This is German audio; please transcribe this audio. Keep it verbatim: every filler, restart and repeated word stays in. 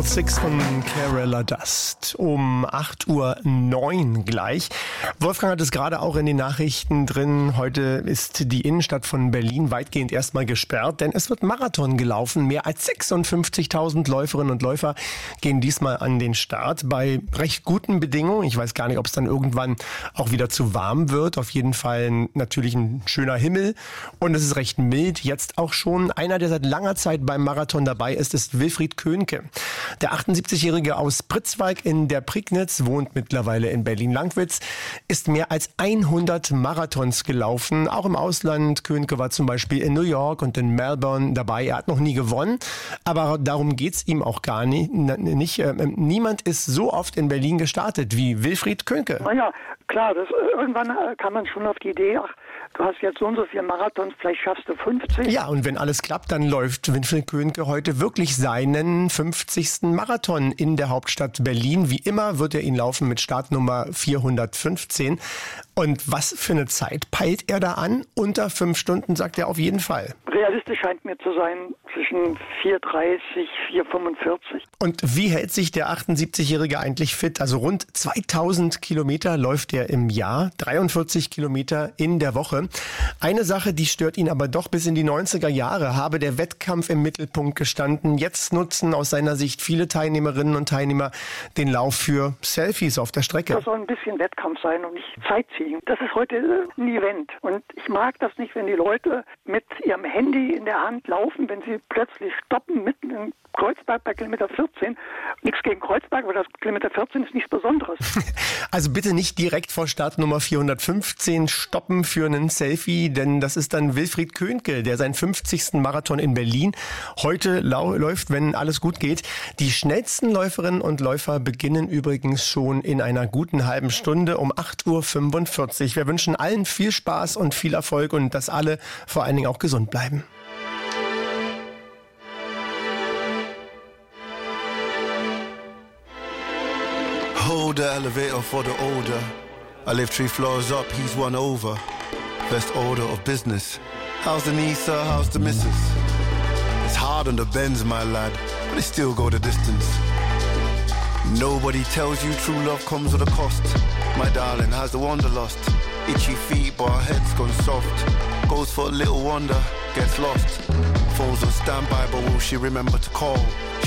About Six von Carella Dust um acht Uhr neun gleich. Wolfgang hat es gerade auch in den Nachrichten drin. Heute ist die Innenstadt von Berlin weitgehend erstmal gesperrt, denn es wird Marathon gelaufen. Mehr als sechsundfünfzigtausend Läuferinnen und Läufer gehen diesmal an den Start bei recht guten Bedingungen. Ich weiß gar nicht, ob es dann irgendwann auch wieder zu warm wird. Auf jeden Fall natürlich ein schöner Himmel und es ist recht mild jetzt auch schon. Einer, der seit langer Zeit beim Marathon dabei ist, ist Wilfried Köhnke. Der achtundsiebzigjährige aus Pritzwalk in der Prignitz wohnt mittlerweile in Berlin-Langwitz, ist mehr als hundert Marathons gelaufen, auch im Ausland. Köhnke war zum Beispiel in New York und in Melbourne dabei. Er hat noch nie gewonnen, aber darum geht's ihm auch gar nicht. nicht äh, niemand ist so oft in Berlin gestartet wie Wilfried Köhnke. Naja, klar, das, irgendwann kam man schon auf die Idee, ach, du hast jetzt so und so viele Marathons, vielleicht schaffst du fünfzig. Ja, und wenn alles klappt, dann läuft Wilfried Köhnke heute wirklich seinen fünfzigsten Marathon in der Hauptstadt Berlin. Wie immer wird er ihn laufen mit Startnummer vierhundertfünfzehn. Und was für eine Zeit peilt er da an? Unter fünf Stunden, sagt er auf jeden Fall. Realistisch scheint mir zu sein zwischen vier dreißig, vier fünfundvierzig. Und wie hält sich der achtundsiebzigjährige eigentlich fit? Also rund zweitausend Kilometer läuft er im Jahr, dreiundvierzig Kilometer in der Woche. Eine Sache, die stört ihn aber doch bis in die neunziger Jahre, habe der Wettkampf im Mittelpunkt gestanden. Jetzt nutzen aus seiner Sicht viele Teilnehmerinnen und Teilnehmer den Lauf für Selfies auf der Strecke. Das soll ein bisschen Wettkampf sein und nicht Sightseeing. Das ist heute ein Event und ich mag das nicht, wenn die Leute mit ihrem Handy in der Hand laufen, wenn sie plötzlich stoppen mitten in Kreuzberg bei Kilometer vierzehn. Nichts gegen Kreuzberg, aber das Kilometer vierzehn ist nichts Besonderes. Also bitte nicht direkt vor Startnummer vierhundertfünfzehn stoppen für einen Selfie, denn das ist dann Wilfried Köhnke, der seinen fünfzigsten Marathon in Berlin heute lau- läuft, wenn alles gut geht. Die schnellsten Läuferinnen und Läufer beginnen übrigens schon in einer guten halben Stunde um acht Uhr fünfundvierzig. Wir wünschen allen viel Spaß und viel Erfolg und dass alle vor allen Dingen auch gesund bleiben. Hold the elevator for the older. I live three floors up, he's one over. Best order of business. How's the knee, sir? How's the missus? It's hard on the bends, my lad, but they still go the distance. Nobody tells you true love comes with a cost. My darling, has the wonder lost? Itchy feet, but her head's gone soft. Goes for a little wonder, gets lost. Phone's on standby, but will she remember to call?